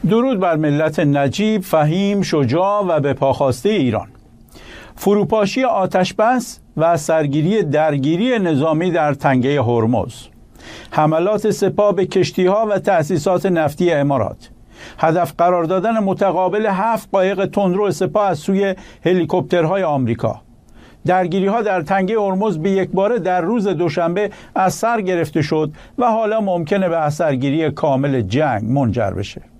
درود بر ملت نجیب، فهیم، شجاع و به پاخواسته ایران. فروپاشی آتشبس و سرگیری درگیری نظامی در تنگه هرمز، حملات سپاه به کشتی‌ها و تأسیسات نفتی امارات، هدف قرار دادن متقابل 7 قایق تندرو سپاه از سوی هلیکوپترهای آمریکا، درگیری‌ها در تنگه هرمز به یکباره در روز دوشنبه از سر گرفته شد و حالا ممکنه به سرگیری کامل جنگ منجر بشه.